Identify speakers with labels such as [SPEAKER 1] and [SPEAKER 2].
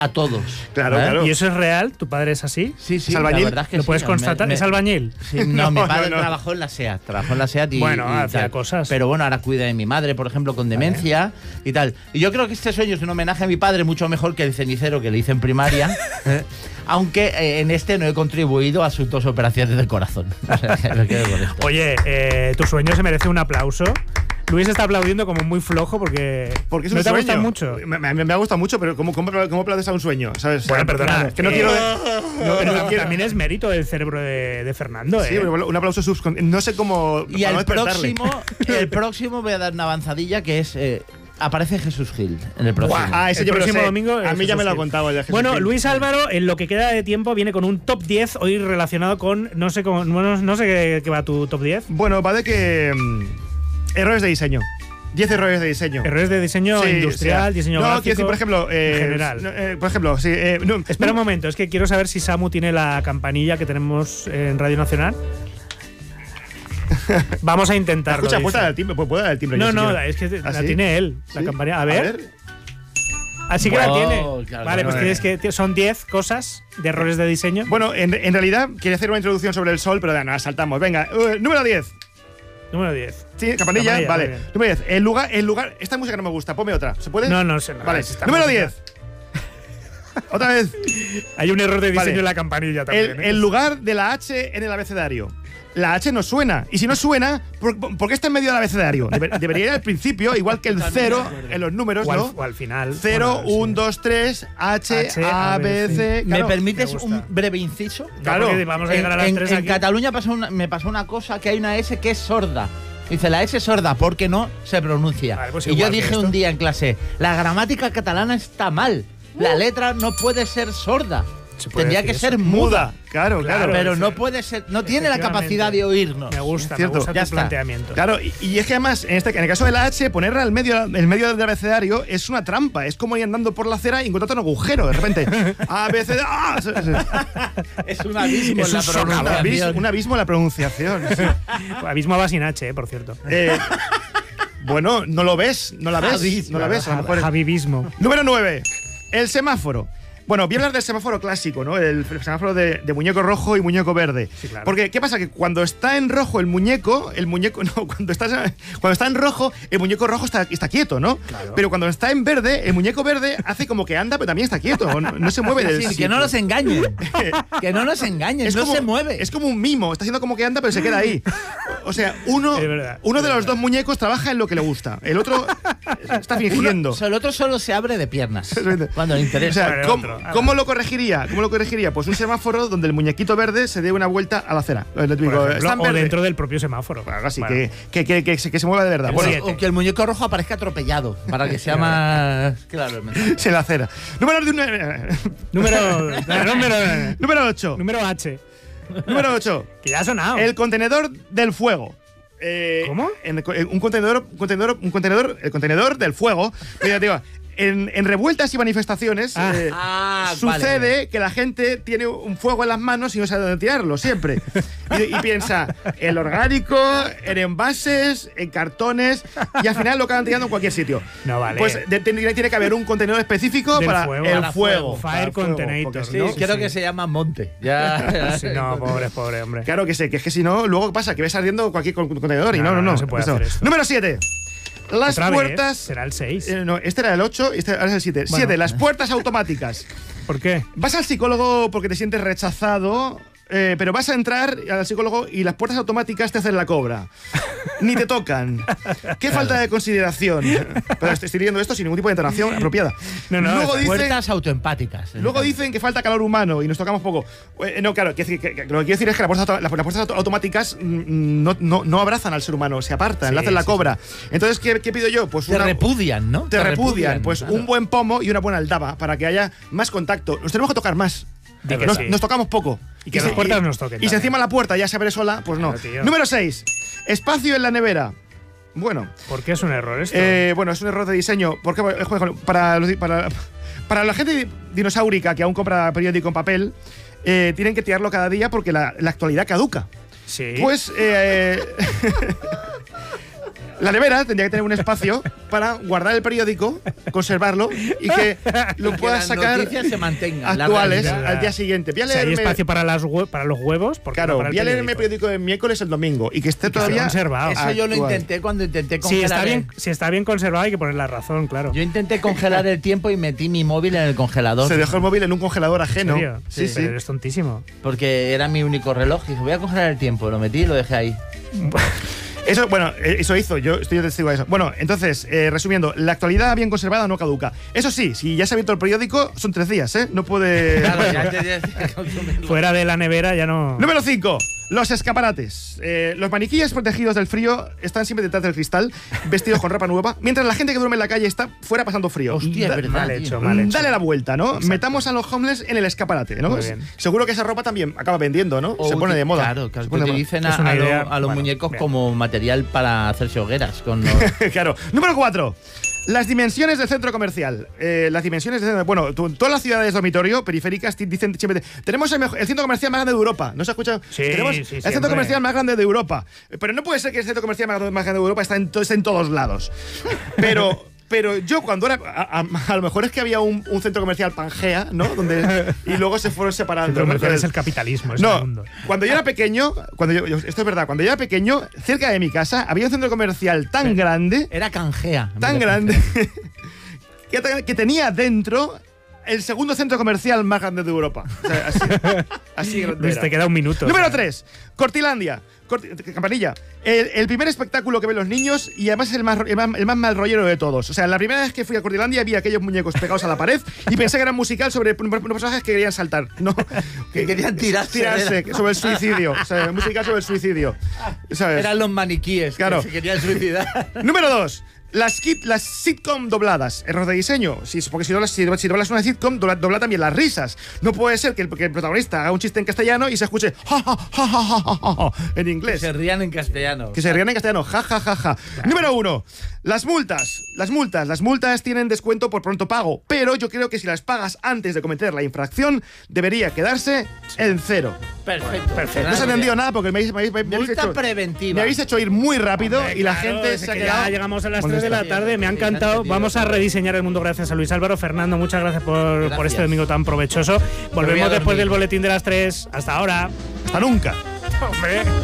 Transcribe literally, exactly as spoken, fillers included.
[SPEAKER 1] a todos.
[SPEAKER 2] Claro,
[SPEAKER 1] ¿eh?
[SPEAKER 2] claro.
[SPEAKER 3] ¿Y eso es real? ¿Tu padre es así?
[SPEAKER 1] Sí, sí,
[SPEAKER 2] ¿Es albañil?
[SPEAKER 1] la verdad es que
[SPEAKER 3] ¿Lo
[SPEAKER 1] sí,
[SPEAKER 3] puedes
[SPEAKER 1] me-
[SPEAKER 3] constatar?
[SPEAKER 1] me-
[SPEAKER 3] ¿Es albañil?
[SPEAKER 1] Sí, no,
[SPEAKER 2] No,
[SPEAKER 1] mi padre
[SPEAKER 2] no, no.
[SPEAKER 1] trabajó en la SEAT, trabajó en la SEAT y,
[SPEAKER 3] Bueno,
[SPEAKER 1] y
[SPEAKER 3] hacía
[SPEAKER 1] tal.
[SPEAKER 3] cosas.
[SPEAKER 1] Pero bueno, ahora cuida de mi madre, por ejemplo, con demencia y tal. Y yo creo que este sueño es un homenaje a mi padre mucho mejor que el cenicero que le hice en primaria. ¿eh? Aunque eh, en este no he contribuido a sus dos operaciones del corazón. O sea, que me quedo con esto.
[SPEAKER 3] Oye, eh, tu sueño se merece un aplauso. Luis está aplaudiendo como muy flojo porque,
[SPEAKER 2] Porque es
[SPEAKER 3] no
[SPEAKER 2] un
[SPEAKER 3] te ha
[SPEAKER 2] sueño.
[SPEAKER 3] gustado mucho.
[SPEAKER 2] Me, me- me ha gustado mucho, pero ¿cómo, cómo, cómo aplaudes a un sueño? ¿Sabes?
[SPEAKER 3] Bueno, perdona,
[SPEAKER 2] Es que no
[SPEAKER 3] eh,
[SPEAKER 2] quiero.
[SPEAKER 3] No, pero
[SPEAKER 2] no quiero-
[SPEAKER 3] también es mérito del cerebro de, de Fernando,
[SPEAKER 2] Sí,
[SPEAKER 3] ¿eh?
[SPEAKER 2] pero un aplauso subconsciente. No sé cómo.
[SPEAKER 1] Y
[SPEAKER 2] para no
[SPEAKER 1] el
[SPEAKER 2] despertarle.
[SPEAKER 1] próximo, el próximo voy a dar una avanzadilla que es eh, aparece Jesús Gil en el próximo.
[SPEAKER 2] Ah, ese
[SPEAKER 3] El
[SPEAKER 2] yo me lo
[SPEAKER 3] próximo
[SPEAKER 2] sé.
[SPEAKER 3] domingo
[SPEAKER 2] A
[SPEAKER 3] es
[SPEAKER 2] mí ya
[SPEAKER 3] Jesús
[SPEAKER 2] me lo ha
[SPEAKER 3] Gil.
[SPEAKER 2] contado el de Jesús
[SPEAKER 3] Bueno,
[SPEAKER 2] Gil.
[SPEAKER 3] Luis Álvaro, en lo que queda de tiempo, viene con un top diez hoy relacionado con. No sé cómo, no, no sé qué, qué va tu top diez.
[SPEAKER 2] Bueno, va de que. mm, errores de diseño. diez errores de diseño.
[SPEAKER 3] Errores de diseño
[SPEAKER 2] Sí,
[SPEAKER 3] industrial,
[SPEAKER 2] o sea,
[SPEAKER 3] diseño
[SPEAKER 2] no,
[SPEAKER 3] gráfico.
[SPEAKER 2] quiero decir, por ejemplo. eh,
[SPEAKER 3] en general.
[SPEAKER 2] no, eh, por ejemplo, sí. eh, no,
[SPEAKER 3] Espera
[SPEAKER 2] no,
[SPEAKER 3] un momento, es que quiero saber si Samu tiene la campanilla que tenemos en Radio Nacional. Vamos a intentarlo.
[SPEAKER 2] Escucha,
[SPEAKER 3] dice.
[SPEAKER 2] puedes dar el timbre. Puedo dar el timbre.
[SPEAKER 3] No,
[SPEAKER 2] yo, si
[SPEAKER 3] no,
[SPEAKER 2] quiero.
[SPEAKER 3] es que
[SPEAKER 2] ¿Ah,
[SPEAKER 3] la
[SPEAKER 2] sí?
[SPEAKER 3] tiene él, la
[SPEAKER 2] ¿Sí?
[SPEAKER 3] campanilla. A ver. Así que
[SPEAKER 1] Wow,
[SPEAKER 3] la tiene.
[SPEAKER 1] claro,
[SPEAKER 3] vale,
[SPEAKER 1] claro,
[SPEAKER 3] pues
[SPEAKER 2] eh.
[SPEAKER 3] tienes que t- son diez cosas de errores de diseño.
[SPEAKER 2] Bueno, en, en realidad quería hacer una introducción sobre el sol, pero ya, nada, saltamos. Venga, uh, número diez.
[SPEAKER 3] Número diez.
[SPEAKER 2] Sí, campanilla,
[SPEAKER 3] Campanilla,
[SPEAKER 2] vale.
[SPEAKER 3] muy bien.
[SPEAKER 2] Número diez. El lugar, el lugar. Esta música no me gusta, ponme otra. ¿Se puede?
[SPEAKER 3] No, no sé. no,
[SPEAKER 2] Vale,
[SPEAKER 3] es esta
[SPEAKER 2] número
[SPEAKER 3] música.
[SPEAKER 2] diez. Otra vez.
[SPEAKER 3] Hay un error de diseño
[SPEAKER 2] Vale.
[SPEAKER 3] en la campanilla también.
[SPEAKER 2] El,
[SPEAKER 3] ¿eh?
[SPEAKER 2] el lugar de la H en el abecedario. La H no suena. Y si no suena, ¿por, por qué está en medio del abecedario? Debe- debería ir al principio, igual que el cero en los números,
[SPEAKER 3] o, al,
[SPEAKER 2] ¿no?
[SPEAKER 3] o al final.
[SPEAKER 2] cero,
[SPEAKER 3] Bueno, sí.
[SPEAKER 2] uno, dos, tres, H,
[SPEAKER 3] H,
[SPEAKER 2] A, B, C.
[SPEAKER 1] ¿Me
[SPEAKER 2] claro.
[SPEAKER 1] permites
[SPEAKER 3] me gusta.
[SPEAKER 1] un breve inciso?
[SPEAKER 3] No,
[SPEAKER 2] Claro.
[SPEAKER 3] porque vamos a
[SPEAKER 1] En,
[SPEAKER 3] llegar a las
[SPEAKER 1] en-
[SPEAKER 3] tres
[SPEAKER 1] en
[SPEAKER 3] aquí.
[SPEAKER 1] Cataluña pasó una- me pasó una cosa que hay una S que es sorda. Dice, la S es sorda porque no se pronuncia.
[SPEAKER 3] Vale, pues
[SPEAKER 1] y yo
[SPEAKER 3] igual que
[SPEAKER 1] dije
[SPEAKER 3] esto.
[SPEAKER 1] un día en clase, la gramática catalana está mal. La letra no puede ser sorda.
[SPEAKER 3] Se puede
[SPEAKER 1] Tendría que
[SPEAKER 3] decir
[SPEAKER 1] ser
[SPEAKER 3] eso.
[SPEAKER 1] muda.
[SPEAKER 2] Muda. Claro, claro.
[SPEAKER 3] Claro.
[SPEAKER 1] Pero
[SPEAKER 3] sí.
[SPEAKER 1] no puede ser, no tiene la
[SPEAKER 3] Efectivamente.
[SPEAKER 1] capacidad de oírnos.
[SPEAKER 3] Me gusta,
[SPEAKER 2] Cierto.
[SPEAKER 3] me gusta
[SPEAKER 1] Ya
[SPEAKER 3] tu
[SPEAKER 1] está.
[SPEAKER 3] planteamiento.
[SPEAKER 2] Claro, y, y es que además, en, este, en el caso de la H, ponerla al medio, en medio del abecedario es una trampa. Es como ir andando por la acera y encontrarte un agujero de repente. A, B, C, D, ¡ah! Es- es-
[SPEAKER 1] Es un abismo
[SPEAKER 3] Es
[SPEAKER 1] en la
[SPEAKER 3] un socavón.
[SPEAKER 2] un, abismo,
[SPEAKER 1] pronunciación.
[SPEAKER 2] un abismo en la pronunciación. sí.
[SPEAKER 3] Abismo va sin H, eh, por cierto.
[SPEAKER 2] Eh, bueno, no lo ves, no la ves.
[SPEAKER 1] Abismo,
[SPEAKER 2] no la ves, a lo mejor es-
[SPEAKER 3] Javibismo.
[SPEAKER 2] Número nueve. El semáforo. Bueno, voy a hablar del semáforo clásico, ¿no? El, el semáforo de, de muñeco rojo y muñeco verde.
[SPEAKER 3] Sí, claro.
[SPEAKER 2] Porque, ¿qué pasa? Que cuando está en rojo el muñeco, el muñeco, no, cuando está, cuando está en rojo, el muñeco rojo está, está quieto, ¿no?
[SPEAKER 3] Claro.
[SPEAKER 2] Pero cuando está en verde, el muñeco verde hace como que anda, pero también está quieto. No, no se mueve del
[SPEAKER 1] Sí,
[SPEAKER 2] sitio.
[SPEAKER 1] que no nos engañen. Que no nos engañen,
[SPEAKER 2] Es
[SPEAKER 1] no
[SPEAKER 2] como-
[SPEAKER 1] se mueve.
[SPEAKER 2] Es como un mimo, está haciendo como que anda, pero se queda ahí. O sea, uno,
[SPEAKER 3] Es verdad,
[SPEAKER 2] uno
[SPEAKER 3] es
[SPEAKER 2] de los
[SPEAKER 3] verdad.
[SPEAKER 2] dos muñecos trabaja en lo que le gusta. El otro está fingiendo.
[SPEAKER 1] Uno- el otro solo se abre de piernas cuando le
[SPEAKER 2] O
[SPEAKER 1] interesa.
[SPEAKER 2] sea,
[SPEAKER 3] Bueno, el
[SPEAKER 2] ¿cómo,
[SPEAKER 3] otro. Ala.
[SPEAKER 2] cómo lo corregiría? ¿Cómo lo corregiría? Pues un semáforo donde el muñequito verde se dé una vuelta a la acera. Lo
[SPEAKER 3] Por
[SPEAKER 2] típico,
[SPEAKER 3] ejemplo,
[SPEAKER 2] está en
[SPEAKER 3] o
[SPEAKER 2] verde.
[SPEAKER 3] dentro del propio semáforo.
[SPEAKER 2] Algo así,
[SPEAKER 3] Bueno.
[SPEAKER 2] que, que, que, que se, que se mueva de verdad.
[SPEAKER 3] El
[SPEAKER 2] Bueno,
[SPEAKER 3] siete.
[SPEAKER 1] O que el muñeco rojo aparezca atropellado, para que sea más claro el mensaje.
[SPEAKER 2] se la acera. Número, de-
[SPEAKER 3] Número, número,
[SPEAKER 2] número ocho.
[SPEAKER 3] número H.
[SPEAKER 2] Número ocho.
[SPEAKER 3] Que ya ha sonado.
[SPEAKER 2] El contenedor del fuego. Eh,
[SPEAKER 3] ¿Cómo?
[SPEAKER 2] en- en un contenedor, un contenedor, un contenedor, el contenedor del fuego. Mira, tío, en, en revueltas y manifestaciones
[SPEAKER 3] Ah.
[SPEAKER 2] eh,
[SPEAKER 1] Ah,
[SPEAKER 2] sucede
[SPEAKER 1] vale.
[SPEAKER 2] que la gente tiene un fuego en las manos y no sabe dónde tirarlo siempre. Y, y piensa en lo orgánico, en envases, en cartones y al final lo acaban tirando en cualquier sitio.
[SPEAKER 3] No vale.
[SPEAKER 2] Pues de- tiene, tiene que haber un contenedor específico
[SPEAKER 3] Del
[SPEAKER 2] para
[SPEAKER 3] fuego.
[SPEAKER 2] el
[SPEAKER 1] Para
[SPEAKER 2] fuego.
[SPEAKER 1] fuego.
[SPEAKER 3] Fire
[SPEAKER 2] para el fuego,
[SPEAKER 3] container,
[SPEAKER 2] porque
[SPEAKER 1] Sí,
[SPEAKER 3] ¿no?
[SPEAKER 1] creo
[SPEAKER 3] Sí,
[SPEAKER 1] que
[SPEAKER 3] sí.
[SPEAKER 1] se llama Monte. Ya.
[SPEAKER 3] Sí, no, pobre, pobre, hombre.
[SPEAKER 2] Claro que sé, que es que si no, luego ¿qué pasa? Que ves ardiendo cualquier con- contenedor y
[SPEAKER 3] No,
[SPEAKER 2] no, no,
[SPEAKER 3] no,
[SPEAKER 2] no.
[SPEAKER 3] no se puede
[SPEAKER 2] Eso.
[SPEAKER 3] hacer esto.
[SPEAKER 2] Número siete. Las
[SPEAKER 3] Otra vez,
[SPEAKER 2] puertas.
[SPEAKER 3] será el seis.
[SPEAKER 2] Eh, no, este era el ocho y este ahora es el siete.
[SPEAKER 3] Bueno.
[SPEAKER 2] siete. Las puertas automáticas.
[SPEAKER 3] ¿Por qué?
[SPEAKER 2] Vas al psicólogo porque te sientes rechazado, eh, pero vas a entrar al psicólogo y las puertas automáticas te hacen la cobra. Ni te tocan. Qué falta de consideración. Pero estoy leyendo esto sin ningún tipo de entonación apropiada.
[SPEAKER 3] No, no,
[SPEAKER 2] luego
[SPEAKER 3] está-
[SPEAKER 2] dicen,
[SPEAKER 1] Puertas autoempáticas.
[SPEAKER 2] luego dicen que falta calor humano y nos tocamos poco. Eh, no, claro, que, que- que- lo que quiero decir es que las puertas, auto- las, las puertas auto- automáticas mm, no, no, no abrazan al ser humano, se apartan,
[SPEAKER 3] Sí,
[SPEAKER 2] le hacen la
[SPEAKER 3] sí,
[SPEAKER 2] cobra. Entonces, ¿qué, qué pido yo? Pues
[SPEAKER 1] Te
[SPEAKER 2] una,
[SPEAKER 1] repudian, ¿no?
[SPEAKER 2] te repudian, pues
[SPEAKER 1] claro.
[SPEAKER 2] un buen pomo y una buena aldaba para que haya más contacto. Nos tenemos que tocar más.
[SPEAKER 3] Di que
[SPEAKER 2] Nos,
[SPEAKER 3] sí.
[SPEAKER 2] nos tocamos poco.
[SPEAKER 3] Y que
[SPEAKER 2] si-
[SPEAKER 3] las puertas nos toquen
[SPEAKER 2] Y si
[SPEAKER 3] también.
[SPEAKER 2] encima la puerta ya se abre sola, pues no.
[SPEAKER 3] Claro, tío.
[SPEAKER 2] Número seis. Espacio en la nevera. Bueno,
[SPEAKER 3] ¿Por qué es un error esto?
[SPEAKER 2] eh, bueno, es un error de diseño. Porque, eh, joder, para, los- para, para la gente dinosaurica que aún compra periódico en papel, eh, tienen que tirarlo cada día porque la, la actualidad caduca.
[SPEAKER 3] sí.
[SPEAKER 2] Pues. Eh, La nevera tendría que tener un espacio para guardar el periódico, conservarlo y que lo puedas
[SPEAKER 1] las
[SPEAKER 2] sacar
[SPEAKER 1] noticias se mantengan, la
[SPEAKER 2] actuales
[SPEAKER 1] realidad.
[SPEAKER 2] al día siguiente. Voy a
[SPEAKER 3] Si hay
[SPEAKER 2] leerme,
[SPEAKER 3] espacio para, las hue- para los huevos, porque
[SPEAKER 2] claro,
[SPEAKER 3] no para el
[SPEAKER 2] voy a leerme el
[SPEAKER 3] periódico.
[SPEAKER 2] periódico de miércoles el domingo y que esté
[SPEAKER 3] que esté
[SPEAKER 2] todavía
[SPEAKER 3] conservado.
[SPEAKER 1] Eso yo lo
[SPEAKER 2] actual.
[SPEAKER 1] intenté cuando intenté
[SPEAKER 3] Si
[SPEAKER 1] congelar.
[SPEAKER 3] está,
[SPEAKER 1] el-
[SPEAKER 3] bien, si está bien conservado hay que poner la razón, claro.
[SPEAKER 1] Yo intenté congelar el tiempo y metí mi móvil en el congelador.
[SPEAKER 2] Se dejó el móvil en un congelador
[SPEAKER 3] ¿En
[SPEAKER 2] ajeno.
[SPEAKER 3] serio?
[SPEAKER 2] Sí, sí.
[SPEAKER 3] Pero eres tontísimo.
[SPEAKER 1] Porque era mi único reloj. Y dije, voy a congelar el tiempo. Lo metí y lo dejé ahí.
[SPEAKER 2] Eso, bueno, eh, eso hizo, yo estoy testigo de eso. Bueno, entonces, eh, resumiendo, la actualidad bien conservada no caduca. Eso sí, si ya se ha abierto el periódico, son tres días, ¿eh? No puede.
[SPEAKER 1] Claro, ya te- ya te consumirlo.
[SPEAKER 3] Fuera de la nevera ya no.
[SPEAKER 2] Número cinco. Los escaparates. Eh, los maniquíes protegidos del frío están siempre detrás del cristal, vestidos con ropa nueva, mientras la gente que duerme en la calle está fuera pasando frío.
[SPEAKER 1] Hostia,
[SPEAKER 2] Da-
[SPEAKER 1] es verdad,
[SPEAKER 3] Mal
[SPEAKER 1] tío.
[SPEAKER 3] hecho, mal hecho.
[SPEAKER 2] Dale la vuelta, ¿no? Metamos a los homeless en el escaparate, ¿no?
[SPEAKER 3] Muy bien.
[SPEAKER 2] Seguro que esa ropa también acaba vendiendo, ¿no?
[SPEAKER 1] O
[SPEAKER 2] Se pone
[SPEAKER 1] uti-
[SPEAKER 2] de moda.
[SPEAKER 1] Claro, claro.
[SPEAKER 2] Se
[SPEAKER 1] Que
[SPEAKER 2] pone de moda.
[SPEAKER 1] utilicen
[SPEAKER 3] Es
[SPEAKER 1] a,
[SPEAKER 3] una
[SPEAKER 1] a lo-
[SPEAKER 3] idea,
[SPEAKER 1] a los
[SPEAKER 3] bueno,
[SPEAKER 1] muñecos
[SPEAKER 3] bien.
[SPEAKER 1] como material para hacerse hogueras. Con los-
[SPEAKER 2] Claro. Número cuatro. Las dimensiones del centro comercial. Eh, las dimensiones del centro. Bueno, tu- todas las ciudades dormitorio periféricas ti- dicen siempre: tenemos el, mejor- el centro comercial más grande de Europa. ¿No se ha escuchado?
[SPEAKER 3] Sí,
[SPEAKER 2] tenemos
[SPEAKER 3] sí,
[SPEAKER 2] el
[SPEAKER 3] siempre.
[SPEAKER 2] centro comercial más grande de Europa. Pero no puede ser que el centro comercial más más grande de Europa esté en, to- esté en todos lados. Pero. Pero yo cuando era. A, a- a lo mejor es que había un, un centro comercial Pangea, ¿no? Donde, y luego se fueron separando.
[SPEAKER 3] El comercial
[SPEAKER 2] ¿no?
[SPEAKER 3] es el capitalismo, es el
[SPEAKER 2] No,
[SPEAKER 3] mundo.
[SPEAKER 2] cuando yo era pequeño, cuando yo, yo- esto es verdad, cuando yo era pequeño, cerca de mi casa había un centro comercial tan grande,
[SPEAKER 1] Era canjea.
[SPEAKER 2] tan grande, que, te- que tenía dentro el segundo centro comercial más grande de Europa. O sea, así, así grande
[SPEAKER 3] Luis,
[SPEAKER 2] era.
[SPEAKER 3] te queda un minuto.
[SPEAKER 2] Número
[SPEAKER 3] o sea.
[SPEAKER 2] tres, Cortilandia. Corti- Campanilla. El, el primer espectáculo que ven los niños y además es el más, el, más, el más mal rollero de todos. O sea, la primera vez que fui a Cortilandia vi aquellos muñecos pegados a la pared y pensé que era un musical sobre unos personajes que querían saltar. No,
[SPEAKER 1] Que querían tirarse.
[SPEAKER 2] tirarse
[SPEAKER 1] Era-
[SPEAKER 2] sobre el suicidio. O sea, música sobre el suicidio. ¿Sabes?
[SPEAKER 1] Eran los maniquíes
[SPEAKER 2] Claro.
[SPEAKER 1] que se querían suicidar.
[SPEAKER 2] Número dos. Las, kit, las sitcom dobladas. Error de diseño. Sí, porque si, doblas, si, si doblas una sitcom, dobla, dobla también las risas. No puede ser que el, que el protagonista haga un chiste en castellano y se escuche ja, ja, ja, ja, ja, ja, ja, en
[SPEAKER 1] Que
[SPEAKER 2] inglés.
[SPEAKER 1] se rían en castellano.
[SPEAKER 2] Que se rían en castellano. Ja, ja, ja, ja. Número uno. Las multas. Las multas. Las multas tienen descuento por pronto pago. Pero yo creo que si las pagas antes de cometer la infracción, debería quedarse en cero.
[SPEAKER 1] Perfecto.
[SPEAKER 3] Perfecto.
[SPEAKER 2] No se ha entendido nada porque me habéis, me habéis- me habéis
[SPEAKER 1] Multa
[SPEAKER 2] hecho,
[SPEAKER 1] preventiva.
[SPEAKER 2] me habéis hecho ir muy rápido
[SPEAKER 3] Hombre,
[SPEAKER 2] y la
[SPEAKER 3] claro,
[SPEAKER 2] gente
[SPEAKER 3] es
[SPEAKER 2] se ha
[SPEAKER 3] que
[SPEAKER 2] quedado.
[SPEAKER 3] ya llegamos a las
[SPEAKER 2] molesta.
[SPEAKER 3] tres de la tarde, me ha
[SPEAKER 1] Sí, sí,
[SPEAKER 3] encantado.
[SPEAKER 1] se ha entendido
[SPEAKER 3] Vamos a
[SPEAKER 1] todo.
[SPEAKER 3] rediseñar el mundo gracias a Luis Álvaro. Fernando, muchas gracias por, por
[SPEAKER 1] Gracias.
[SPEAKER 3] este domingo tan provechoso.
[SPEAKER 1] voy a
[SPEAKER 3] Volvemos después
[SPEAKER 1] dormir.
[SPEAKER 3] del boletín de las tres. Hasta ahora.
[SPEAKER 2] Hasta nunca.
[SPEAKER 3] Hombre.